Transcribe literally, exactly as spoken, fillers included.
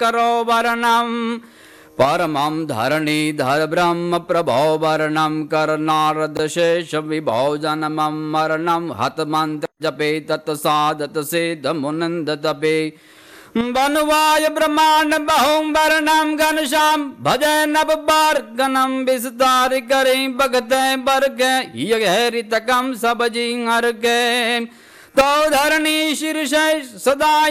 करो वर्णम परमं धरणीधर ब्रह्म प्रभो वर्णम कर नारद शेष विभो जन्मम मरणम हत मंत्र जपे तत्सादत सिद्ध मुनंद तपे बनवाय ब्रह्मांड बहु वर्णम घनश्याम भजय नभ बार गणम विस्तार करे भगत वर्ग यरितकम सब जी हर के तो धरणी शीर्ष सदा